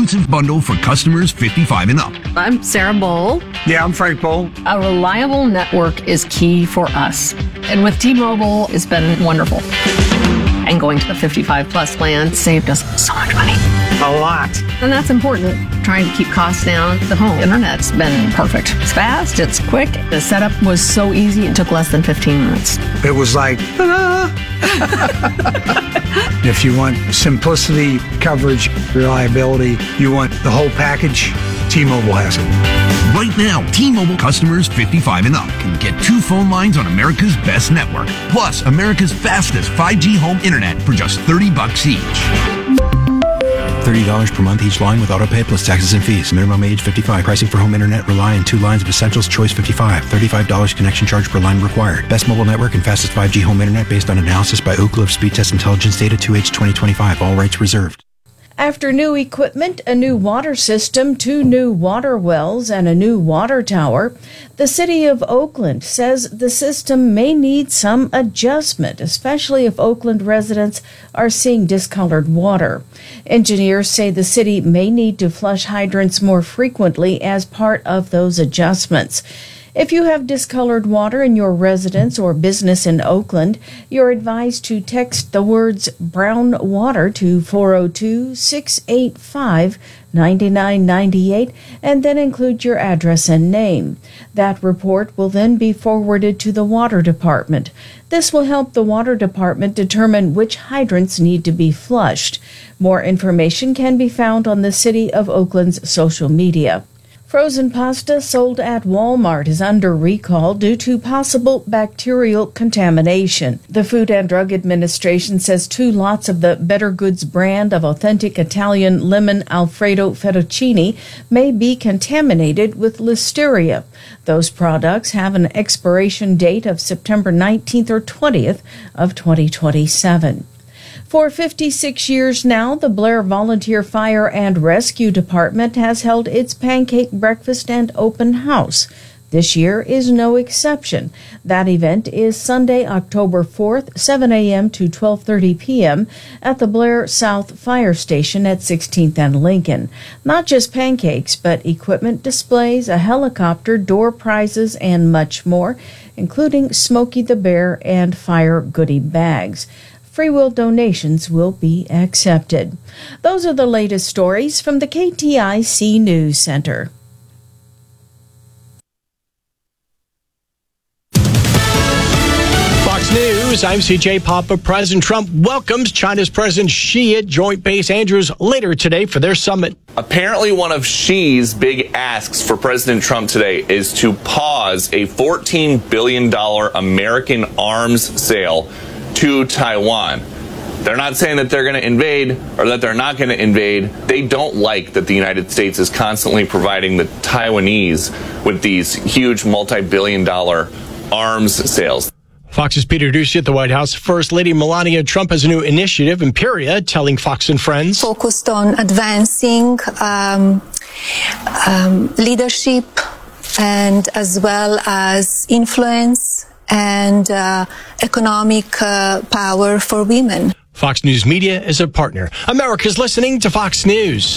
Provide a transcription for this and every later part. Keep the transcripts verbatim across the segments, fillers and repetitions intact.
exclusive bundle for customers fifty-five and up. I'm Sarah Bowl. Yeah, I'm Frank Bowl. A reliable network is key for us. And with T-Mobile, it's been wonderful. And going to the fifty-five plus plan saved us so much money. A lot. And that's important. Trying to keep costs down. The home internet's been perfect. It's fast, it's quick. The setup was so easy, it took less than fifteen minutes. It was like, ta-da! If you want simplicity, coverage, reliability, you want the whole package, T-Mobile has it. Right now, T-Mobile customers fifty-five and up can get two phone lines on America's best network, plus America's fastest five G home internet for just thirty bucks each. thirty dollars per month each line with autopay plus taxes and fees. Minimum age fifty-five. Pricing for home internet rely on two lines of Essentials Choice fifty-five. thirty-five dollars connection charge per line required. Best mobile network and fastest five G home internet based on analysis by Oak Cliff Speed Test Intelligence Data two H twenty twenty-five. All rights reserved. After new equipment, a new water system, two new water wells, and a new water tower, the City of Oakland says the system may need some adjustment, especially if Oakland residents are seeing discolored water. Engineers say the city may need to flush hydrants more frequently as part of those adjustments. If you have discolored water in your residence or business in Oakland, you're advised to text the words brown water to four oh two, six eight five, nine nine nine eight and then include your address and name. That report will then be forwarded to the water department. This will help the water department determine which hydrants need to be flushed. More information can be found on the City of Oakland's social media. Frozen pasta sold at Walmart is under recall due to possible bacterial contamination. The Food and Drug Administration says two lots of the Better Goods brand of authentic Italian lemon Alfredo fettuccine may be contaminated with listeria. Those products have an expiration date of September nineteenth or twentieth of twenty twenty-seven. For fifty-six years now, the Blair Volunteer Fire and Rescue Department has held its pancake breakfast and open house. This year is no exception. That event is Sunday, October fourth, seven a.m. to twelve thirty p.m. at the Blair South Fire Station at sixteenth and Lincoln. Not just pancakes, but equipment displays, a helicopter, door prizes, and much more, including Smokey the Bear and fire goodie bags. Free will donations will be accepted. Those are the latest stories from the K T I C News Center. Fox News, I'm C J Papa. President Trump welcomes China's President Xi at Joint Base Andrews later today for their summit. Apparently, one of Xi's big asks for President Trump today is to pause a fourteen billion dollars American arms sale to Taiwan. They're not saying that they're going to invade or that they're not going to invade. They don't like that the United States is constantly providing the Taiwanese with these huge multi-billion dollar arms sales. Fox's Peter Doocy at the White House. First Lady Melania Trump has a new initiative, Imperia, telling Fox and Friends. Focused on advancing um, um, leadership and as well as influence and uh, economic uh, power for women. Fox News Media is a partner. America's listening to Fox News.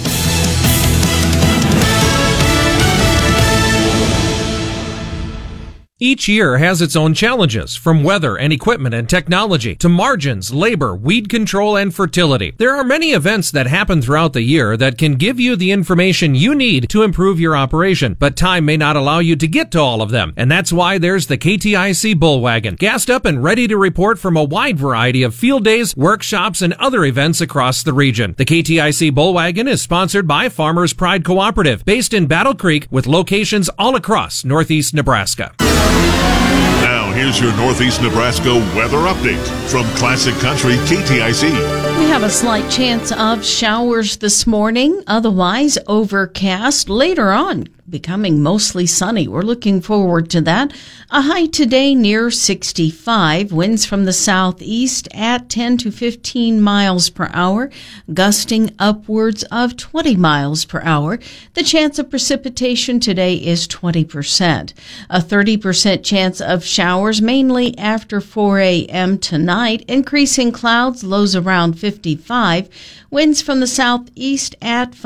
Each year has its own challenges, from weather and equipment and technology to margins, labor, weed control, and fertility. There are many events that happen throughout the year that can give you the information you need to improve your operation, but time may not allow you to get to all of them. And that's why there's the K T I C Bullwagon, gassed up and ready to report from a wide variety of field days, workshops, and other events across the region. The K T I C Bullwagon is sponsored by Farmers Pride Cooperative, based in Battle Creek with locations all across northeast Nebraska. Now, here's your Northeast Nebraska weather update from Classic Country K T I C. We have a slight chance of showers this morning, otherwise overcast. Later on, becoming mostly sunny. We're looking forward to that. A high today near sixty-five. Winds from the southeast at ten to fifteen miles per hour, gusting upwards of twenty miles per hour. The chance of precipitation today is twenty percent. A thirty percent chance of showers mainly after four a.m. tonight. Increasing clouds, lows around fifty-five. Winds from the southeast at